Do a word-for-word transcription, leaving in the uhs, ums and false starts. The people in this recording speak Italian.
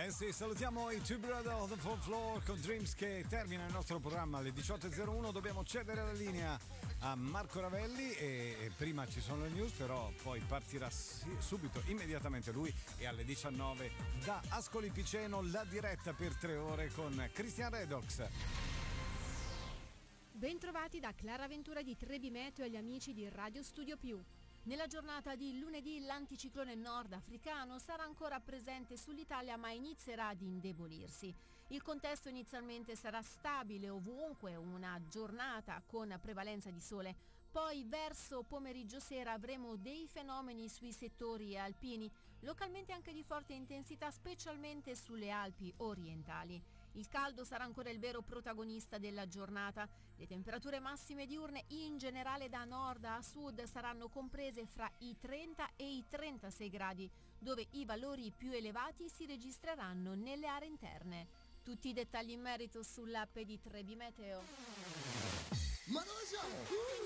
Eh sì, salutiamo i Two Brothers of the Fourth Floor con Dreams, che termina il nostro programma alle diciotto e zero uno. Dobbiamo cedere la linea a Marco Ravelli e, e prima ci sono le news, però poi partirà subito, immediatamente lui, e alle diciannove da Ascoli Piceno la diretta per tre ore con Christian Redox. Bentrovati da Clara Ventura di Trebi Meteo e agli amici di Radio Studio Più. Nella giornata di lunedì l'anticiclone nordafricano sarà ancora presente sull'Italia, ma inizierà ad indebolirsi. Il contesto inizialmente sarà stabile ovunque, una giornata con prevalenza di sole. Poi verso pomeriggio sera avremo dei fenomeni sui settori alpini, localmente anche di forte intensità, specialmente sulle Alpi orientali. Il caldo sarà ancora il vero protagonista della giornata. Le temperature massime diurne in generale da nord a sud saranno comprese fra i trenta e i trentasei gradi, dove i valori più elevati si registreranno nelle aree interne. Tutti i dettagli in merito sull'app di Trebi Meteo. Ma dove siamo? Uh!